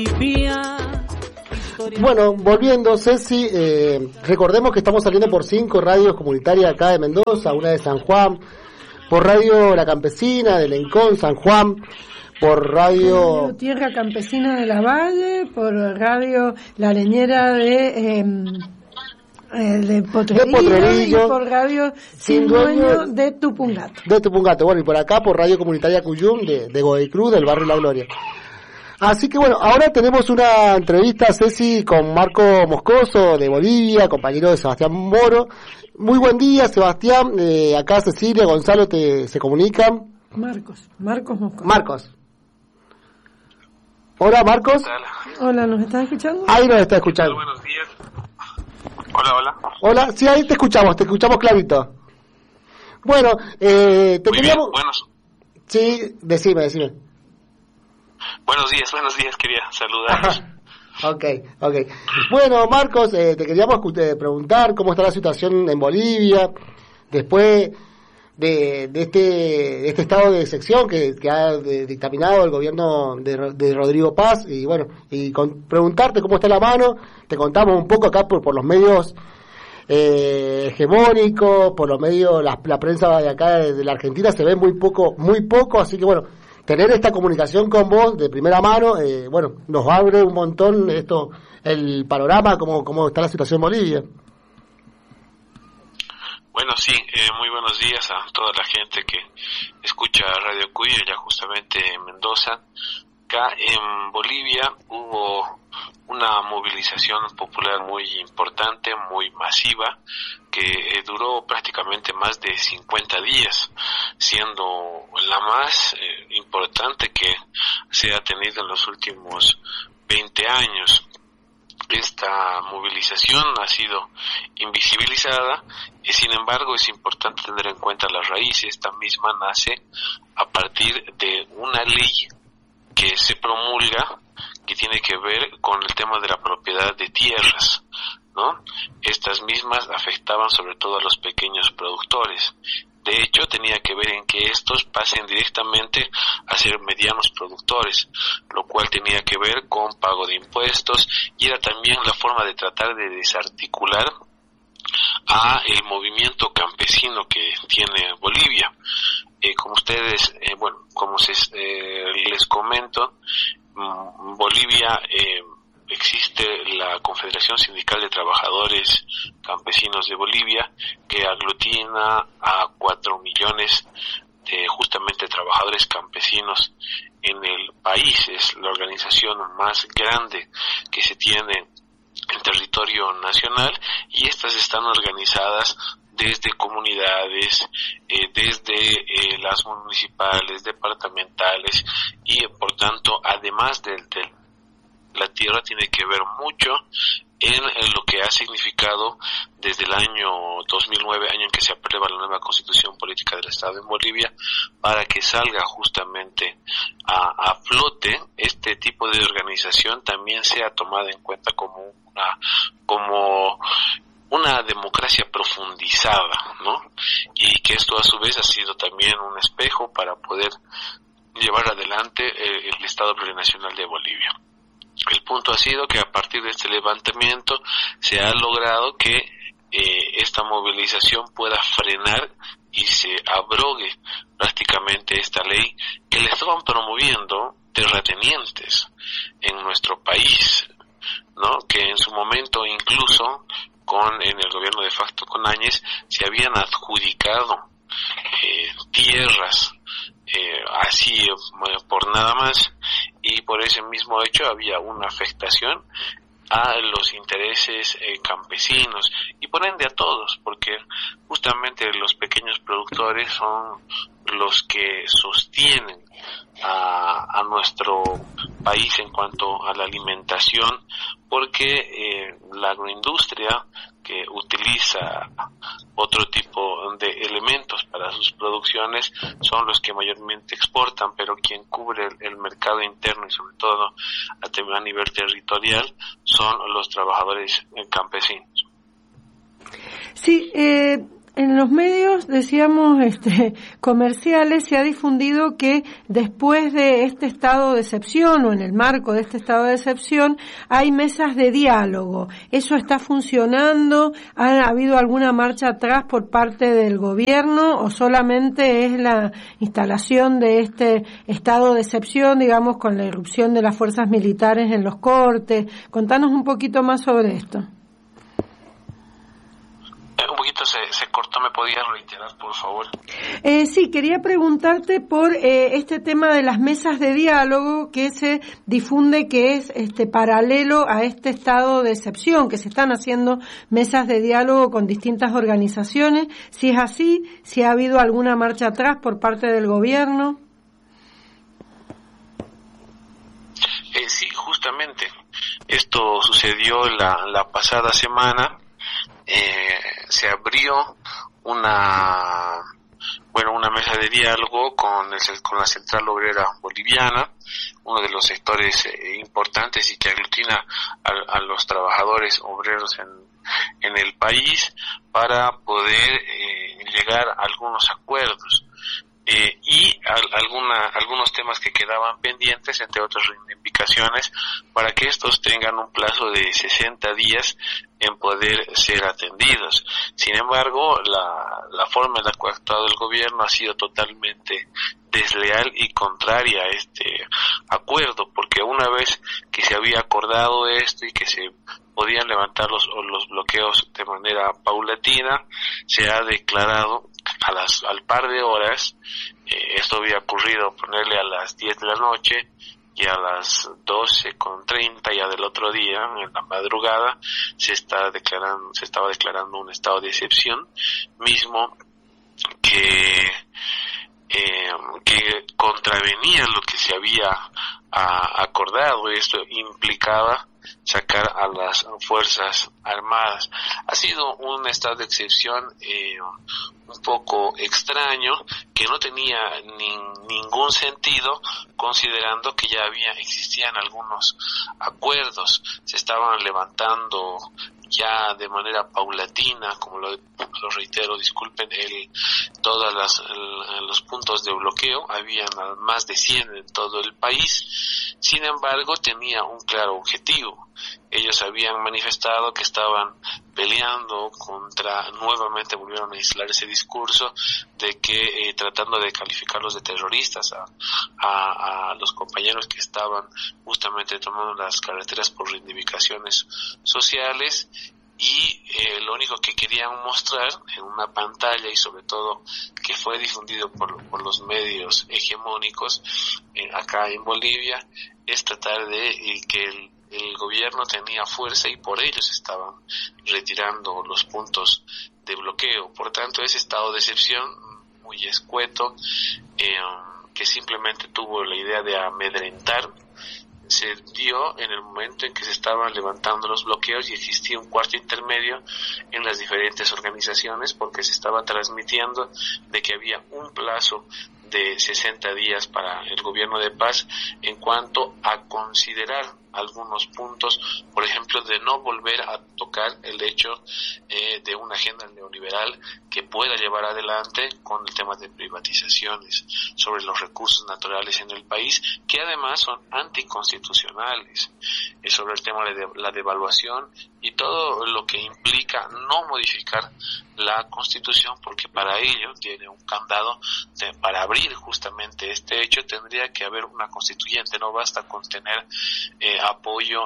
Bueno, volviendo, Ceci, recordemos que estamos saliendo por 5 radios comunitarias acá de Mendoza, una de San Juan, por Radio La Campesina de Lencón, San Juan, por Radio Tierra Campesina de la Valle, por Radio La Leñera de Potrerillo, y por Radio Sin Dueño de Tupungato. Bueno, y por acá por Radio Comunitaria Cuyum de Godoy Cruz, del barrio La Gloria. Así que bueno, ahora tenemos una entrevista, Ceci, con Marco Moscoso de Bolivia, compañero de Sebastián Moro. Muy buen día, Sebastián. Acá Cecilia, Gonzalo se comunican. Marcos Moscoso. Marcos. Hola, Marcos. Hola, ¿nos estás escuchando? Ahí nos está escuchando. Buenos días. Hola. Hola, sí, ahí te escuchamos clarito. Bueno, te muy queríamos... Bien, buenos. Sí, decime. Buenos días, quería saludarlos. Okay. Bueno, Marcos, te queríamos preguntar cómo está la situación en Bolivia después de este estado de excepción que ha dictaminado el gobierno de Rodrigo Paz, y bueno, preguntarte cómo está la mano. Te contamos un poco acá por los medios hegemónicos, por los medios, la prensa de acá de la Argentina se ve muy poco, así que bueno, tener esta comunicación con vos de primera mano, bueno, nos abre un montón el panorama, cómo está la situación en Bolivia. Bueno, sí, muy buenos días a toda la gente que escucha Radio Cuyo, ya justamente en Mendoza. Acá en Bolivia hubo una movilización popular muy importante, muy masiva, que duró prácticamente más de 50 días, siendo la más importante que se ha tenido en los últimos 20 años. Esta movilización ha sido invisibilizada y sin embargo es importante tener en cuenta las raíces. Esta misma nace a partir de una ley que se promulga que tiene que ver con el tema de la propiedad de tierras, ¿no? Estas mismas afectaban sobre todo a los pequeños productores. De hecho, tenía que ver en que estos pasen directamente a ser medianos productores, lo cual tenía que ver con pago de impuestos, y era también la forma de tratar de desarticular a el movimiento campesino que tiene Bolivia. Como ustedes, les comento, Bolivia existe la Confederación Sindical de Trabajadores Campesinos de Bolivia, que aglutina a 4 millones de justamente trabajadores campesinos en el país. Es la organización más grande que se tiene en territorio nacional, y estas están organizadas desde comunidades, desde las municipales, departamentales, y por tanto, además de la tierra, tiene que ver mucho en lo que ha significado desde el año 2009, año en que se aprueba la nueva Constitución Política del Estado en Bolivia, para que salga justamente a flote este tipo de organización, también sea tomada en cuenta como una democracia profundizada, ¿no? Y que esto a su vez ha sido también un espejo para poder llevar adelante el Estado Plurinacional de Bolivia. El punto ha sido que a partir de este levantamiento se ha logrado que esta movilización pueda frenar y se abrogue prácticamente esta ley que le estaban promoviendo terratenientes en nuestro país, ¿no? Que en su momento incluso en el gobierno de facto con Áñez se habían adjudicado tierras así por nada más, y por ese mismo hecho había una afectación a los intereses campesinos y por ende a todos, porque justamente los pequeños productores son los que sostienen a nuestro país en cuanto a la alimentación, porque la agroindustria, que utiliza otro tipo de elementos para sus producciones, son los que mayormente exportan, pero quien cubre el mercado interno y sobre todo a nivel territorial son los trabajadores campesinos. Sí, En los medios, decíamos, comerciales, se ha difundido que después de este estado de excepción o en el marco de este estado de excepción hay mesas de diálogo. ¿Eso está funcionando? ¿Ha habido alguna marcha atrás por parte del gobierno o solamente es la instalación de este estado de excepción, digamos, con la irrupción de las fuerzas militares en los cortes? Contanos un poquito más sobre esto. Un poquito se cortó, ¿me podías reiterar, por favor? Sí, quería preguntarte por este tema de las mesas de diálogo que se difunde que es paralelo a este estado de excepción, que se están haciendo mesas de diálogo con distintas organizaciones. Si es así, si ha habido alguna marcha atrás por parte del gobierno. Sí, justamente. Esto sucedió la pasada semana. Se abrió una mesa de diálogo con la Central Obrera Boliviana, uno de los sectores importantes y que aglutina a los trabajadores obreros en el país, para poder llegar a algunos acuerdos y algunos temas que quedaban pendientes, entre otras reivindicaciones, para que estos tengan un plazo de 60 días en poder ser atendidos. Sin embargo, la forma en la que ha actuado el gobierno ha sido totalmente desleal y contraria a este acuerdo, porque una vez que se había acordado esto y que se podían levantar los bloqueos de manera paulatina, se ha declarado al par de horas, esto había ocurrido ponerle a las 10 de la noche, y a las 12:30 ya del otro día, en la madrugada, se estaba declarando un estado de excepción, mismo que contravenía lo que se había acordado. Esto implicaba sacar a las Fuerzas Armadas. Ha sido un estado de excepción un poco extraño, que no tenía ningún sentido, considerando que ya existían algunos acuerdos. Se estaban levantando ya de manera paulatina, como lo reitero, disculpen, todos los puntos de bloqueo, habían más de 100 en todo el país. Sin embargo, tenía un claro objetivo. Ellos habían manifestado que estaban peleando nuevamente volvieron a instalar ese discurso de que tratando de calificarlos de terroristas a los compañeros que estaban justamente tomando las carreteras por reivindicaciones sociales, y lo único que querían mostrar en una pantalla, y sobre todo que fue difundido por los medios hegemónicos acá en Bolivia, es tratar de que el gobierno tenía fuerza y por ello se estaban retirando los puntos de bloqueo. Por tanto, ese estado de excepción muy escueto, que simplemente tuvo la idea de amedrentar, se dio en el momento en que se estaban levantando los bloqueos y existía un cuarto intermedio en las diferentes organizaciones, porque se estaba transmitiendo de que había un plazo de 60 días para el gobierno de paz en cuanto a considerar algunos puntos, por ejemplo, de no volver a tocar el hecho de una agenda neoliberal que pueda llevar adelante con el tema de privatizaciones sobre los recursos naturales en el país, que además son anticonstitucionales, sobre el tema de la devaluación y todo lo que implica no modificar la Constitución, porque para ello tiene un candado para abrir justamente este hecho. Tendría que haber una constituyente, no basta con tener apoyo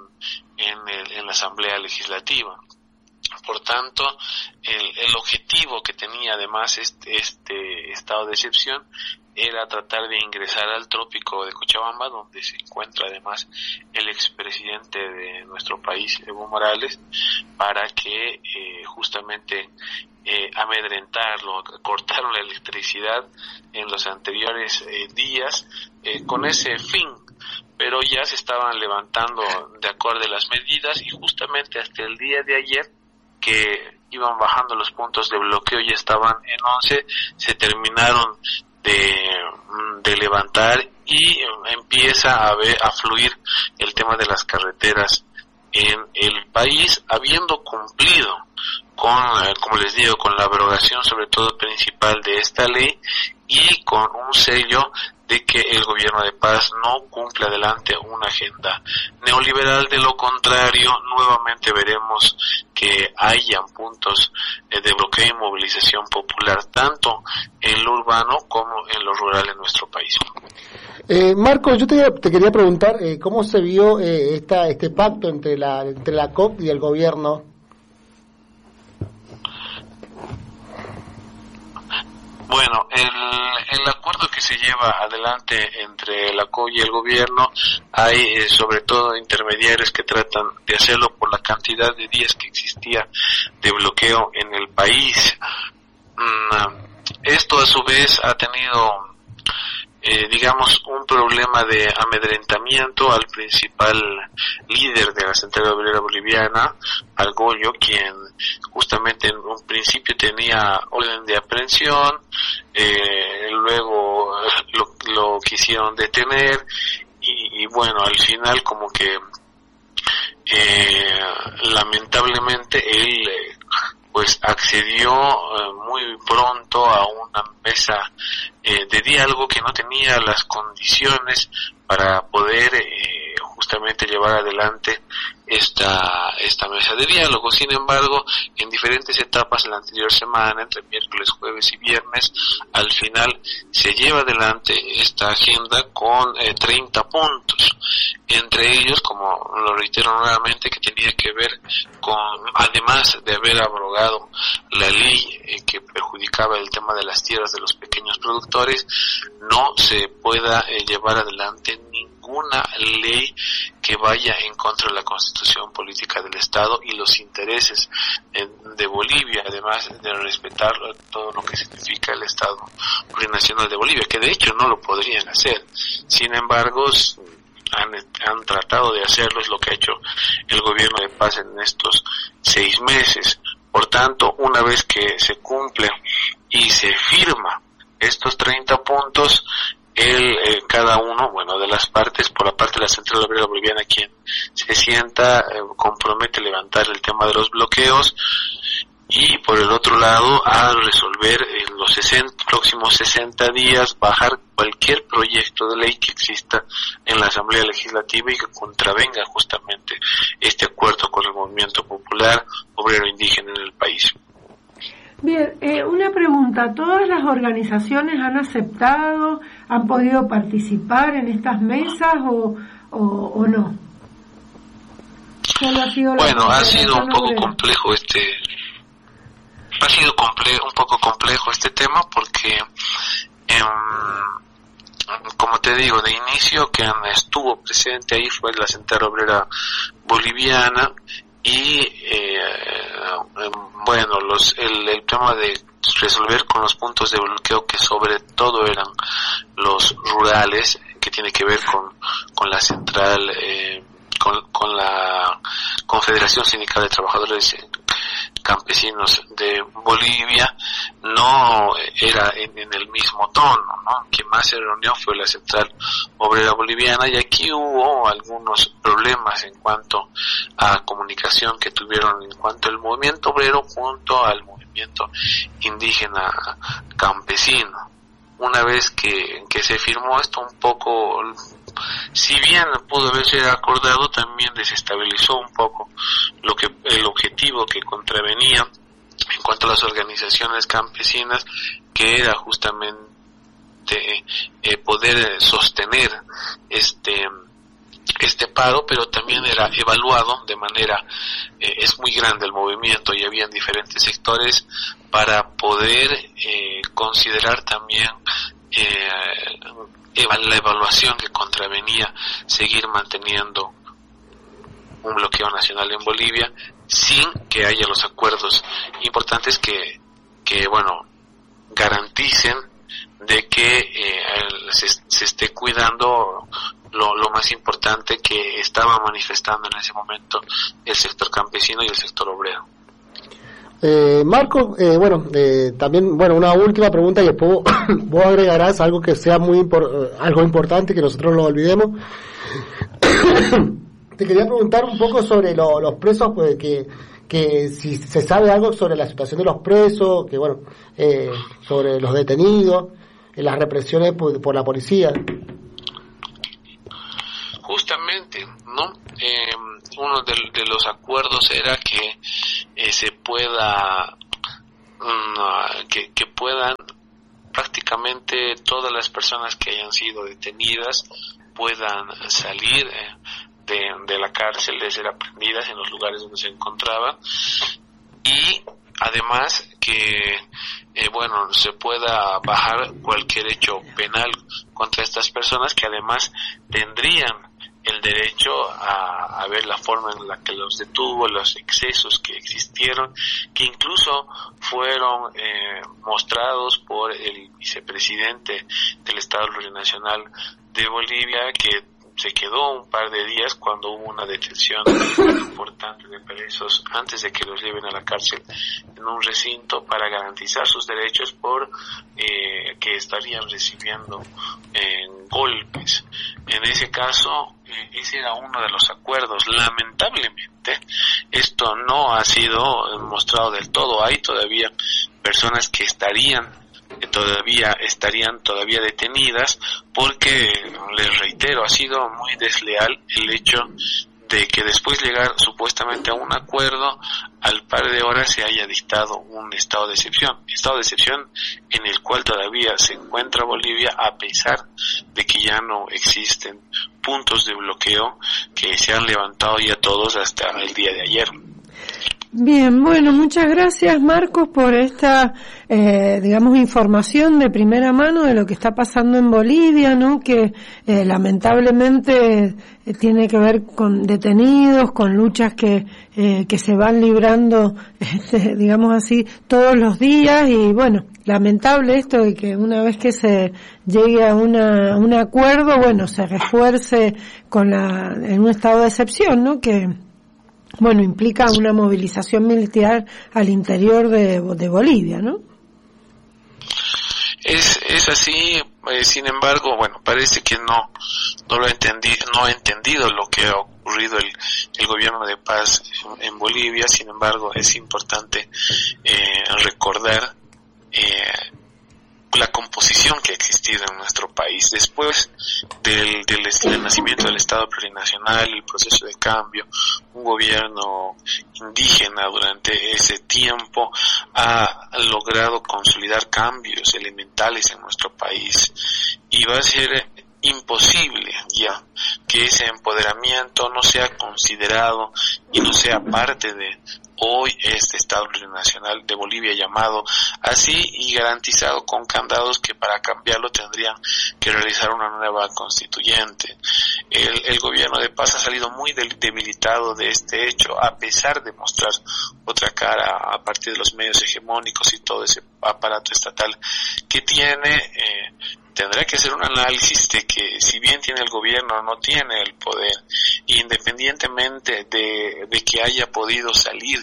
en la Asamblea Legislativa. Por tanto, el objetivo que tenía además este estado de excepción era tratar de ingresar al trópico de Cochabamba, donde se encuentra además el expresidente de nuestro país, Evo Morales, para que justamente amedrentarlo, cortaron la electricidad en los anteriores días con ese fin, pero ya se estaban levantando de acuerdo a las medidas, y justamente hasta el día de ayer, que iban bajando los puntos de bloqueo, ya estaban en 11, se terminaron de levantar y empieza a fluir el tema de las carreteras en el país, habiendo cumplido como les digo, con la abrogación sobre todo principal de esta ley y con un sello de que el gobierno de paz no cumple adelante una agenda neoliberal. De lo contrario, nuevamente veremos que hayan puntos de bloqueo y movilización popular, tanto en lo urbano como en lo rural en nuestro país. Marcos, yo te quería preguntar cómo se vio este pacto entre la COP y el gobierno. Bueno, el acuerdo que se lleva adelante entre la COP y el gobierno, hay sobre todo intermediarios que tratan de hacerlo por la cantidad de días que existía de bloqueo en el país. Esto a su vez ha tenido digamos un problema de amedrentamiento al principal líder de la Central Obrera Boliviana, al Goyo, quien justamente en un principio tenía orden de aprehensión, luego lo quisieron detener y bueno, al final como que lamentablemente él pues accedió muy pronto a una mesa de diálogo que no tenía las condiciones para poder justamente llevar adelante esta mesa de diálogo. Sin embargo, en diferentes etapas en la anterior semana, entre miércoles, jueves y viernes, al final se lleva adelante esta agenda con 30 puntos. Entre ellos, como lo reitero nuevamente, que tenía que ver con, además de haber abrogado la ley que perjudicaba el tema de las tierras de los pequeños productores, no se pueda llevar adelante ninguna ley que vaya en contra de la Constitución política del Estado y los intereses de Bolivia, además de respetar todo lo que significa el Estado plurinacional de Bolivia, que de hecho no lo podrían hacer. Sin embargo, han tratado de hacerlo, es lo que ha hecho el gobierno de paz en estos 6 meses. Por tanto, una vez que se cumple y se firma estos 30 puntos, cada uno, bueno, de las partes, por la parte de la Central Obrera Boliviana, quien se sienta, compromete levantar el tema de los bloqueos, y por el otro lado, a resolver en los próximos 60 días, bajar cualquier proyecto de ley que exista en la Asamblea Legislativa y que contravenga justamente este acuerdo con el movimiento popular obrero indígena en el país. Bien, una pregunta, ¿todas las organizaciones han aceptado, han podido participar en estas mesas o no? ¿Solo ha sido ha sido un poco complejo un poco complejo este tema porque como te digo, de inicio quien estuvo presente ahí fue la Central Obrera Boliviana y bueno, el tema de resolver con los puntos de bloqueo, que sobre todo eran los rurales, que tiene que ver con la central, con la Confederación Sindical de Trabajadores Campesinos de Bolivia, no era en el mismo tono, ¿no? Quien más se reunió fue la Central Obrera Boliviana, y aquí hubo algunos problemas en cuanto a comunicación que tuvieron en cuanto al movimiento obrero junto al movimiento indígena campesino. Una vez que se firmó esto, un poco, si bien pudo haberse acordado, también desestabilizó un poco el objetivo que contravenía en cuanto a las organizaciones campesinas, que era justamente poder sostener este paro, pero también era evaluado de manera, es muy grande el movimiento y habían diferentes sectores para poder considerar también la evaluación que contravenía seguir manteniendo un bloqueo nacional en Bolivia sin que haya los acuerdos importantes que bueno, garanticen de que se esté cuidando lo más importante que estaba manifestando en ese momento el sector campesino y el sector obrero. Marco, también, una última pregunta y después vos agregarás algo que sea algo importante, que nosotros no lo olvidemos. Te quería preguntar un poco sobre los presos pues, que que si se sabe algo sobre la situación de los presos, que bueno, sobre los detenidos, las represiones por la policía. Justamente, ¿no? Uno de los acuerdos era que se pueda, que puedan prácticamente todas las personas que hayan sido detenidas puedan salir de la cárcel, de ser aprendidas en los lugares donde se encontraban, y además que se pueda bajar cualquier hecho penal contra estas personas, que además tendrían el derecho a ver la forma en la que los detuvo, los excesos que existieron, que incluso fueron mostrados por el vicepresidente del Estado Plurinacional de Bolivia, que se quedó un par de días cuando hubo una detención importante de presos antes de que los lleven a la cárcel en un recinto para garantizar sus derechos por que estarían recibiendo golpes. En ese caso, ese era uno de los acuerdos. Lamentablemente, esto no ha sido mostrado del todo. Hay todavía personas que estarían todavía detenidas, porque les reitero, ha sido muy desleal el hecho de que después de llegar supuestamente a un acuerdo, al par de horas se haya dictado un estado de excepción en el cual todavía se encuentra Bolivia, a pesar de que ya no existen puntos de bloqueo que se han levantado ya todos hasta el día de ayer. Bien, bueno, muchas gracias, Marcos, por esta, información de primera mano de lo que está pasando en Bolivia, ¿no? Que lamentablemente tiene que ver con detenidos, con luchas que se van librando, todos los días, y bueno, lamentable esto de que una vez que se llegue a un acuerdo, se refuerce en un estado de excepción, ¿no? Que implica una movilización militar al interior de Bolivia, ¿no? Es así, sin embargo, parece que no ha entendido lo que ha ocurrido el gobierno de paz en Bolivia. Sin embargo, es importante recordar la composición que ha existido en nuestro país después del nacimiento del Estado Plurinacional, el proceso de cambio. Un gobierno indígena durante ese tiempo ha logrado consolidar cambios elementales en nuestro país, y va a ser imposible ya que ese empoderamiento no sea considerado y no sea parte de hoy este Estado Plurinacional de Bolivia, llamado así y garantizado con candados que para cambiarlo tendrían que realizar una nueva constituyente. El gobierno de paz ha salido muy debilitado de este hecho, a pesar de mostrar otra cara a partir de los medios hegemónicos y todo ese aparato estatal que tiene. Tendrá que hacer un análisis de que, si bien tiene el gobierno, no tiene el poder, independientemente de que haya podido salir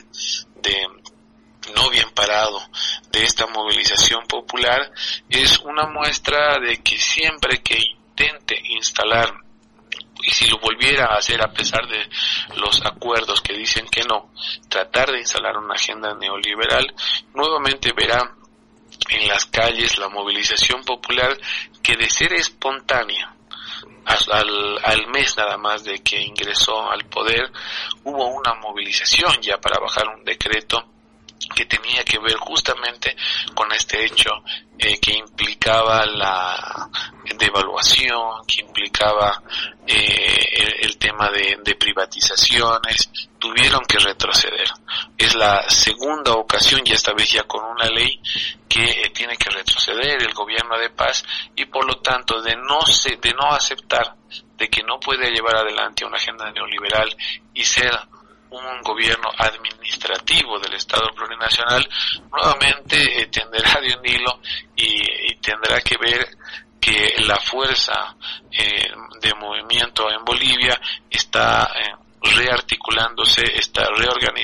no bien parado de esta movilización popular. Es una muestra de que siempre que intente instalar, y si lo volviera a hacer a pesar de los acuerdos que dicen que no, tratar de instalar una agenda neoliberal, nuevamente verá en las calles la movilización popular, que de ser espontánea al mes nada más de que ingresó al poder, hubo una movilización ya para bajar un decreto que tenía que ver justamente con este hecho que implicaba la devaluación, que implicaba el tema de privatizaciones. Tuvieron que retroceder. Es la segunda ocasión, y esta vez ya con una ley, que tiene que retroceder el gobierno de paz, y por lo tanto de no aceptar de que no puede llevar adelante una agenda neoliberal y ser un gobierno administrativo del Estado Plurinacional, nuevamente tenderá de un hilo y tendrá que ver que la fuerza de movimiento en Bolivia está rearticulándose, está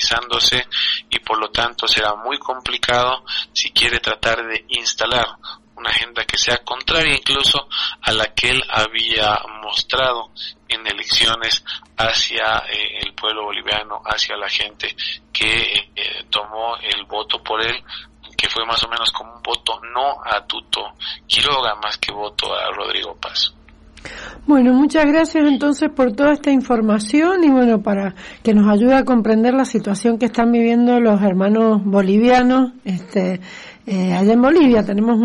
reorganizándose, y por lo tanto será muy complicado si quiere tratar de instalar una agenda que sea contraria incluso a la que él había mostrado en elecciones hacia el pueblo boliviano, hacia la gente que tomó el voto por él, que fue más o menos como un voto no a Tuto Quiroga más que voto a Rodrigo Paz. Bueno, muchas gracias entonces por toda esta información y bueno, para que nos ayude a comprender la situación que están viviendo los hermanos bolivianos, allá en Bolivia tenemos